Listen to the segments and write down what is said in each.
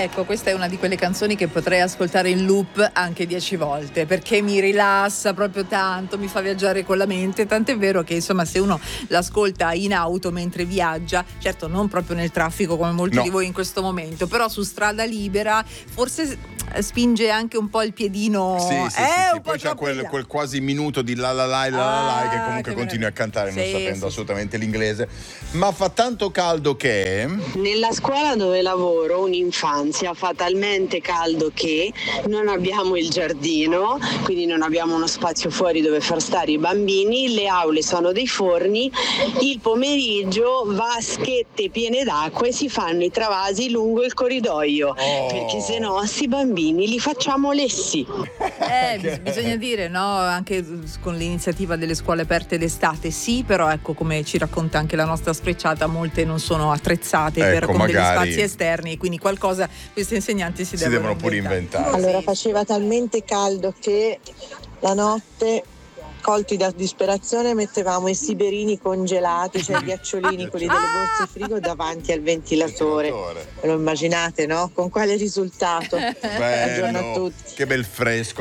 Ecco, questa è una di quelle canzoni che potrei ascoltare in loop anche 10 volte, perché mi rilassa proprio tanto, mi fa viaggiare con la mente, tant'è vero che insomma se uno l'ascolta in auto mentre viaggia, certo non proprio nel traffico come molti di voi in questo momento, però su strada libera forse spinge anche un po' il piedino. Sì. Poi c'è quel quasi minuto di la la la che comunque continui a cantare non sapendo assolutamente l'inglese, ma fa tanto caldo che nella scuola dove lavoro un'infanzia fa talmente caldo che non abbiamo il giardino, quindi non abbiamo uno spazio fuori dove far stare i bambini, le aule sono dei forni, il pomeriggio vaschette piene d'acqua e si fanno i travasi lungo il corridoio, perché sennò sti bambini li facciamo lessi. Bisogna dire, no, anche con l'iniziativa delle scuole aperte d'estate, sì, però ecco, come ci racconta anche la nostra Sfrecciata, molte non sono attrezzate con degli spazi esterni, e quindi qualcosa questi insegnanti si devono pure inventare. Allora faceva talmente caldo che la notte, colti da disperazione, mettevamo i siberini congelati, cioè i ghiacciolini, quelli delle borse frigo, davanti al ventilatore. Ve lo immaginate, no? Con quale risultato? Buongiorno a tutti. Che bel fresco.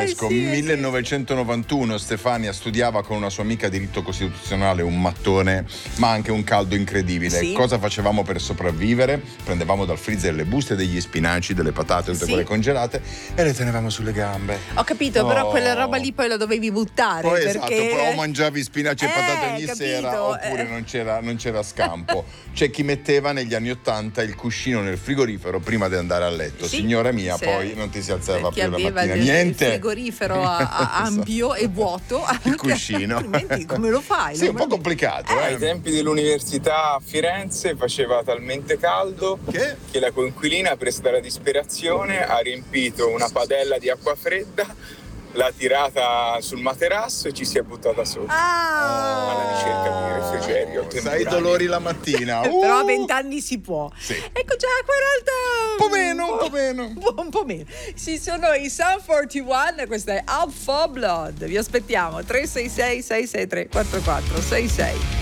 1991 Stefania studiava con una sua amica diritto costituzionale, un mattone, ma anche un caldo incredibile. Cosa facevamo per sopravvivere? Prendevamo dal freezer le buste degli spinaci, delle patate, tutte quelle congelate, e le tenevamo sulle gambe. Ho capito, però quella roba lì poi la dovevi buttare. Perché... o mangiavi spinaci e patate ogni sera, oppure non c'era scampo. C'è chi metteva negli anni '80 il cuscino nel frigorifero prima di andare a letto. Signora mia, poi non ti si alzava più la mattina. Niente. Il frigorifero ampio e vuoto. Il cuscino. Altrimenti come lo fai? Sì, un po' complicato. Ai tempi dell'università a Firenze faceva talmente caldo che la coinquilina, presa dalla disperazione, ha riempito una padella di acqua fredda, l'ha tirata sul materasso e ci si è buttata sotto alla ricerca di refrigerio. Sai i dolori la mattina. Però a 20 anni si può. Sì. Ecco, già a 40 un po' meno. Ci sono i Sum 41, questa è Out for Blood. Vi aspettiamo 366 663 4466.